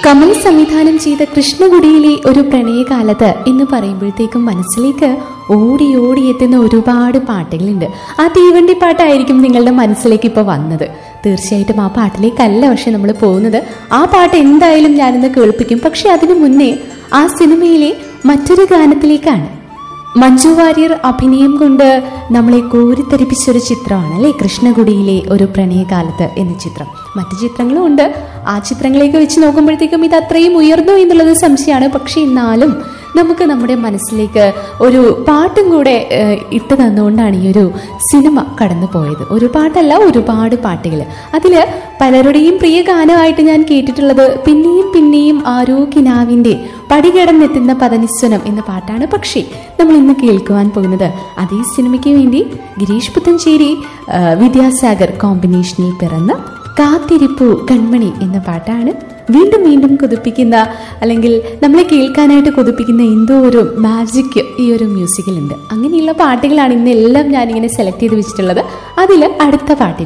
കമൽ സംവിധാനം ചെയ്ത കൃഷ്ണകുടിയിലെ ഒരു പ്രണയകാലത്ത് എന്ന് പറയുമ്പോഴത്തേക്കും മനസ്സിലേക്ക് ഓടി ഓടി എത്തുന്ന ഒരുപാട് പാട്ടുകളുണ്ട്. ആ തീവണ്ടി പാട്ടായിരിക്കും നിങ്ങളുടെ മനസ്സിലേക്ക് ഇപ്പോൾ വന്നത്. തീർച്ചയായിട്ടും ആ പാട്ടിലേക്കല്ല പക്ഷെ നമ്മൾ പോകുന്നത്. ആ പാട്ട് എന്തായാലും ഞാനിന്ന് കേൾപ്പിക്കും. പക്ഷെ അതിനു മുന്നേ ആ സിനിമയിലെ മറ്റൊരു ഗാനത്തിലേക്കാണ്. മഞ്ജു വാര്യർ അഭിനയം കൊണ്ട് നമ്മളെ കോരിത്തരിപ്പിച്ചൊരു ചിത്രമാണ് അല്ലേ കൃഷ്ണകുടിയിലെ ഒരു പ്രണയകാലത്ത് എന്ന ചിത്രം. മറ്റു ചിത്രങ്ങളും ഉണ്ട്. ആ ചിത്രങ്ങളെയൊക്കെ വെച്ച് നോക്കുമ്പോഴത്തേക്കും ഇത് അത്രയും ഉയർന്നു എന്നുള്ളത് സംശയമാണ്. പക്ഷെ എന്നാലും നമുക്ക് നമ്മുടെ മനസ്സിലേക്ക് ഒരു പാട്ടും കൂടെ ഇട്ട് തന്നുകൊണ്ടാണ് ഈ ഒരു സിനിമ കടന്നു പോയത്. ഒരു പാട്ടല്ല, ഒരുപാട് പാട്ടുകൾ. അതിൽ പലരുടെയും പ്രിയ ഗാനമായിട്ട് ഞാൻ കേട്ടിട്ടുള്ളത് പിന്നെയും പിന്നെയും ആരോ കിനാവിൻ്റെ പടികടന്നെത്തുന്ന പതനിസ്വനം എന്ന പാട്ടാണ്. പക്ഷേ നമ്മൾ ഇന്ന് കേൾക്കുവാൻ പോകുന്നത് അതേ സിനിമയ്ക്ക് വേണ്ടി ഗിരീഷ് പുത്തഞ്ചേരി വിദ്യാസാഗർ കോമ്പിനേഷനിൽ പിറന്ന കാത്തിരിപ്പു കൺമണി എന്ന പാട്ടാണ്. വീണ്ടും വീണ്ടും കൊതിപ്പിക്കുന്ന, അല്ലെങ്കിൽ നമ്മളെ കേൾക്കാനായിട്ട് കൊതിപ്പിക്കുന്ന എന്തോ ഒരു മാജിക് ഈ ഒരു മ്യൂസിക്കിലുണ്ട്. അങ്ങനെയുള്ള പാട്ടുകളാണ് ഇന്നെല്ലാം ഞാനിങ്ങനെ സെലക്ട് ചെയ്ത് വെച്ചിട്ടുള്ളത്. അതിൽ അടുത്ത പാട്ടിൽ